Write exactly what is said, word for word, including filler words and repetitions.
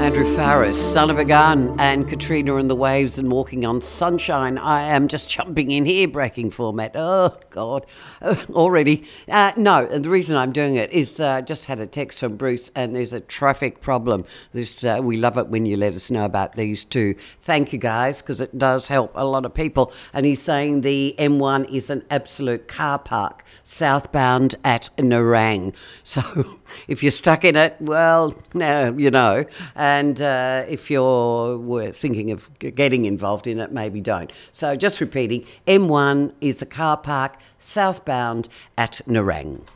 Andrew Farris, Son of a Gun, and Katrina and the Waves and Walking on Sunshine. I am just jumping in here, breaking format. Oh, God, oh, already. Uh, no, and the reason I'm doing it is I uh, just had a text from Bruce and there's a traffic problem. This uh, we love it when you let us know about these two. Thank you, guys, because it does help a lot of people. And he's saying the M one is an absolute car park, southbound at Nerang. So if you're stuck in it, well, now you know. And uh, if you're thinking of getting involved in it, maybe don't. So just repeating, M one is a car park southbound at Nerang.